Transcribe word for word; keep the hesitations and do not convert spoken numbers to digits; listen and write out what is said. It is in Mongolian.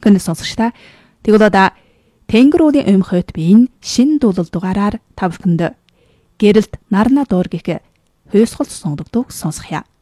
Хүн сонсогчдаа тэгвэл одоо Тэнгэр уулын өмхөт биеийн шин дуулал дугаараар та бүхэнд гэрэлт нарна дуур гэх хөөсгөл сонгогддог сонсгоё.